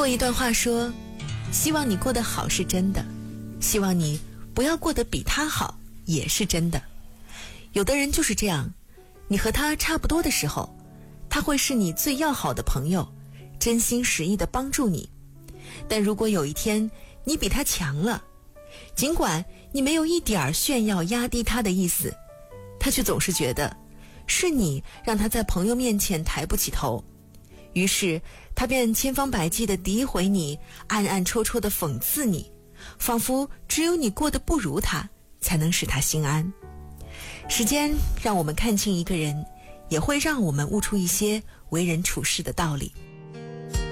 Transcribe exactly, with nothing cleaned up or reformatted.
过一段话说，希望你过得好是真的，希望你不要过得比他好也是真的。有的人就是这样，你和他差不多的时候，他会是你最要好的朋友，真心实意地帮助你。但如果有一天你比他强了，尽管你没有一点炫耀压低他的意思，他却总是觉得是你让他在朋友面前抬不起头，于是他便千方百计地诋毁你，暗暗戳戳地讽刺你，仿佛只有你过得不如他才能使他心安。时间让我们看清一个人，也会让我们悟出一些为人处事的道理。